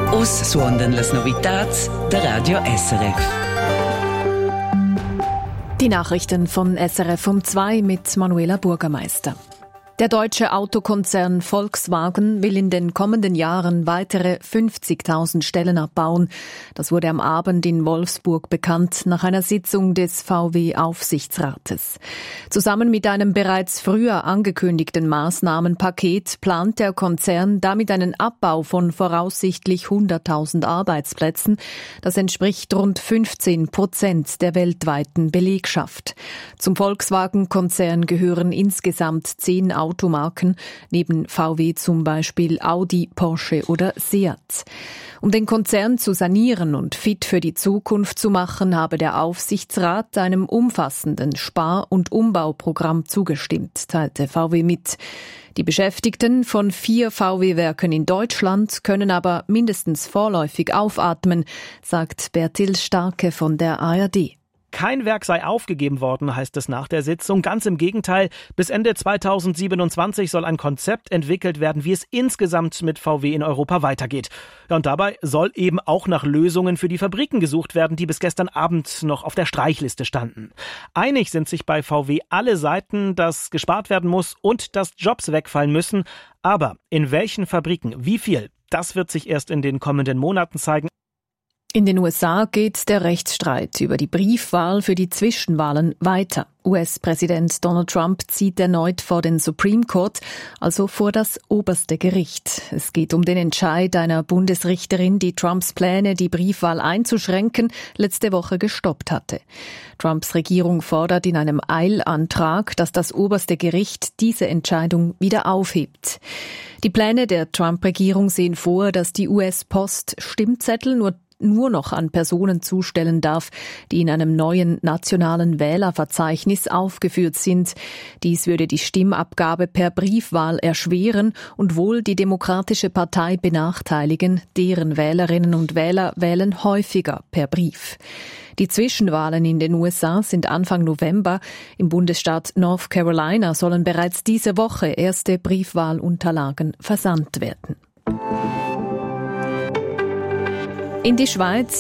Us suondan las novitats der Radio SRF. Die Nachrichten von SRF um 2 mit Manuela Burgermeister. Der deutsche Autokonzern Volkswagen will in den kommenden Jahren weitere 50.000 Stellen abbauen. Das wurde am Abend in Wolfsburg bekannt nach einer Sitzung des VW-Aufsichtsrates. Zusammen mit einem bereits früher angekündigten Maßnahmenpaket plant der Konzern damit einen Abbau von voraussichtlich 100.000 Arbeitsplätzen. Das entspricht rund 15% der weltweiten Belegschaft. Zum Volkswagen-Konzern gehören insgesamt 10 Automarken, neben VW zum Beispiel Audi, Porsche oder Seat. Um den Konzern zu sanieren und fit für die Zukunft zu machen, habe der Aufsichtsrat einem umfassenden Spar- und Umbauprogramm zugestimmt, teilte VW mit. Die Beschäftigten von 4 VW-Werken in Deutschland können aber mindestens vorläufig aufatmen, sagt Bertil Starke von der ARD. Kein Werk sei aufgegeben worden, heißt es nach der Sitzung. Ganz im Gegenteil, bis Ende 2027 soll ein Konzept entwickelt werden, wie es insgesamt mit VW in Europa weitergeht. Und dabei soll eben auch nach Lösungen für die Fabriken gesucht werden, die bis gestern Abend noch auf der Streichliste standen. Einig sind sich bei VW alle Seiten, dass gespart werden muss und dass Jobs wegfallen müssen. Aber in welchen Fabriken, wie viel, das wird sich erst in den kommenden Monaten zeigen. In den USA geht der Rechtsstreit über die Briefwahl für die Zwischenwahlen weiter. US-Präsident Donald Trump zieht erneut vor den Supreme Court, also vor das oberste Gericht. Es geht um den Entscheid einer Bundesrichterin, die Trumps Pläne, die Briefwahl einzuschränken, letzte Woche gestoppt hatte. Trumps Regierung fordert in einem Eilantrag, dass das oberste Gericht diese Entscheidung wieder aufhebt. Die Pläne der Trump-Regierung sehen vor, dass die US-Post Stimmzettel nur noch an Personen zustellen darf, die in einem neuen nationalen Wählerverzeichnis aufgeführt sind. Dies würde die Stimmabgabe per Briefwahl erschweren und wohl die Demokratische Partei benachteiligen. Deren Wählerinnen und Wähler wählen häufiger per Brief. Die Zwischenwahlen in den USA sind Anfang November. Im Bundesstaat North Carolina sollen bereits diese Woche erste Briefwahlunterlagen versandt werden. In die Schweiz